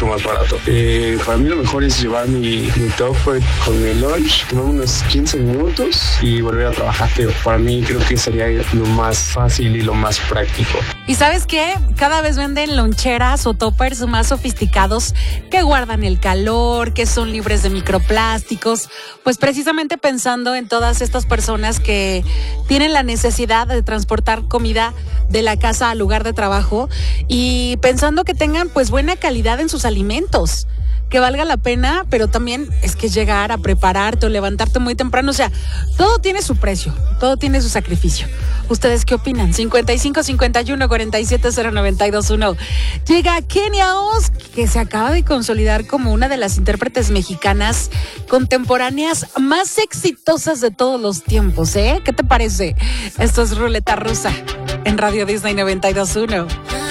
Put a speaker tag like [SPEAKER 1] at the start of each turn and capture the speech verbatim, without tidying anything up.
[SPEAKER 1] mucho más barato. Eh, para mí lo mejor es llevar mi, mi tupper con mi lunch, tomar unos quince minutos y volver a trabajar. Pero para mí creo que sería lo más fácil y lo más práctico.
[SPEAKER 2] ¿Y sabes qué? Cada vez venden loncheras o toppers más sofisticados que guardan el calor, que son libres de microplásticos, pues precisamente pensando en todas estas personas que tienen la necesidad de transportar comida de la casa al lugar de trabajo y pensando que tengan pues buena calidad en sus alimentos, que valga la pena, pero también es que llegar a prepararte o levantarte muy temprano, o sea, todo tiene su precio, todo tiene su sacrificio. ¿Ustedes qué opinan? cincuenta y cinco, cincuenta y uno, cuarenta y siete, cero noventa y dos uno. Llega Kenia Os, que se acaba de consolidar como una de las intérpretes mexicanas contemporáneas más exitosas de todos los tiempos, ¿eh? ¿Qué te parece? Esto es Ruleta Rusa en Radio Disney noventa y dos uno.